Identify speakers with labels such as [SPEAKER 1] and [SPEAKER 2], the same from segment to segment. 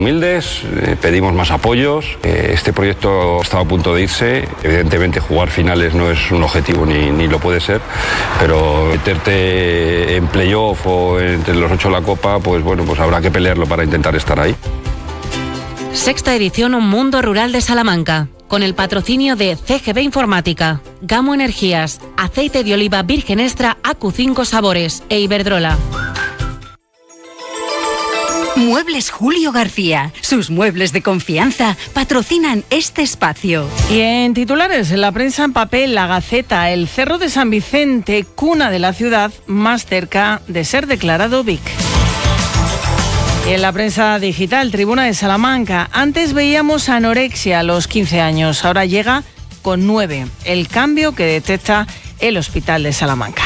[SPEAKER 1] Humildes, pedimos más apoyos. Este proyecto estaba a punto de irse. Evidentemente jugar finales no es un objetivo ni lo puede ser, pero meterte en playoff o entre los 8 de la Copa, pues bueno, pues habrá que pelearlo para intentar estar ahí.
[SPEAKER 2] Sexta edición Un Mundo Rural de Salamanca, con el patrocinio de CGB Informática, Gamo Energías, Aceite de Oliva Virgen Extra AQ5 Sabores e Iberdrola.
[SPEAKER 3] Muebles Julio García. Sus muebles de confianza patrocinan este espacio.
[SPEAKER 4] Y en titulares, en la prensa en papel, La Gaceta, el Cerro de San Vicente, cuna de la ciudad, más cerca de ser declarado BIC. Y en la prensa digital, Tribuna de Salamanca, antes veíamos anorexia a los 15 años, ahora llega con 9, el cambio que detecta el Hospital de Salamanca.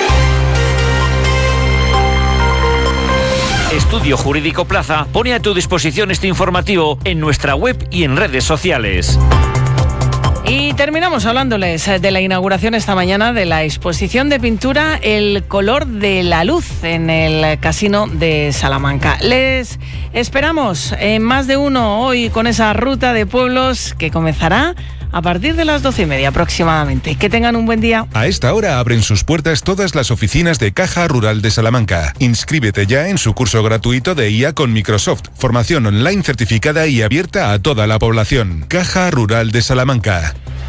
[SPEAKER 5] Estudio Jurídico Plaza pone a tu disposición este informativo en nuestra web y en redes sociales.
[SPEAKER 4] Y terminamos hablándoles de la inauguración esta mañana de la exposición de pintura El color de la luz en el Casino de Salamanca. Les esperamos en Más de Uno hoy con esa ruta de pueblos que comenzará a partir de las 12:30 aproximadamente. Que tengan un buen día.
[SPEAKER 6] A esta hora abren sus puertas todas las oficinas de Caja Rural de Salamanca. Inscríbete ya en su curso gratuito de IA con Microsoft. Formación online certificada y abierta a toda la población. Caja Rural de Salamanca.